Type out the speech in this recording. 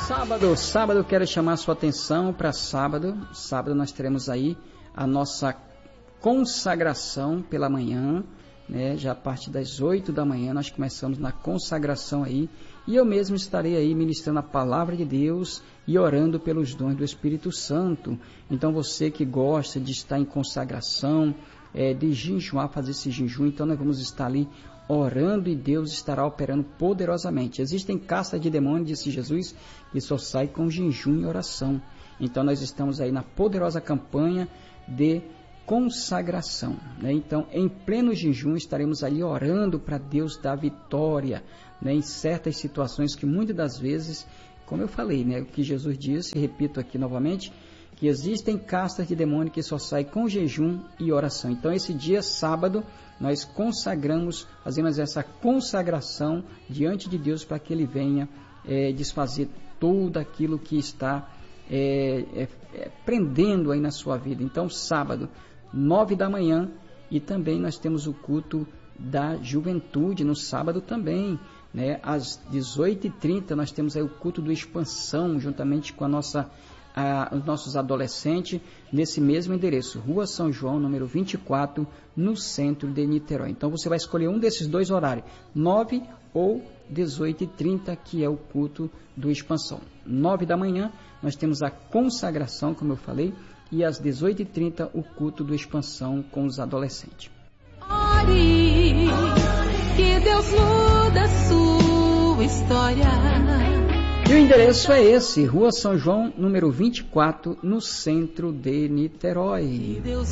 Sábado eu quero chamar a sua atenção para sábado. Sábado nós teremos aí a nossa consagração pela manhã, né? Já a partir das 8 da manhã nós começamos na consagração aí, e eu mesmo estarei aí ministrando a palavra de Deus e orando pelos dons do Espírito Santo. Então você que gosta de estar em consagração, de jejuar, fazer esse jejum, então nós vamos estar ali orando e Deus estará operando poderosamente. Existem castas de demônios, disse Jesus, que só sai com jejum e oração. Então nós estamos aí na poderosa campanha de consagração, né? Então em pleno jejum estaremos ali orando para Deus dar vitória, né? Em certas situações que muitas das vezes, como eu falei, né? O que Jesus disse, repito aqui novamente, que existem castas de demônio que só saem com jejum e oração. Então esse dia, sábado, nós consagramos, fazemos essa consagração diante de Deus para que Ele venha desfazer tudo aquilo que está prendendo aí na sua vida. Então sábado, 9 da manhã, e também nós temos o culto da juventude no sábado também, né? Às 18h30 nós temos aí o culto do expansão, juntamente com os nossos adolescentes, nesse mesmo endereço, Rua São João, número 24, no centro de Niterói. Então você vai escolher um desses dois horários, 9 ou 18h30, que é o culto do expansão. 9 da manhã nós temos a consagração, como eu falei, e às 18h30 o culto do expansão com os adolescentes. Ore, que Deus muda a sua história. E o endereço é esse, Rua São João, número 24, no centro de Niterói. Deus